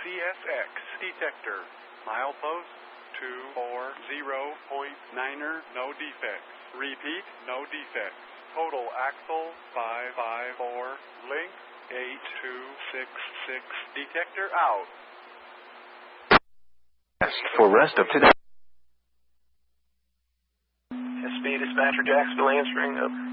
CSX detector. Milepost 240.9er, no defects. Repeat, no defects. Total axle 554, link 8266. Detector out. For rest of today. SB Dispatcher Jacksonville answering up.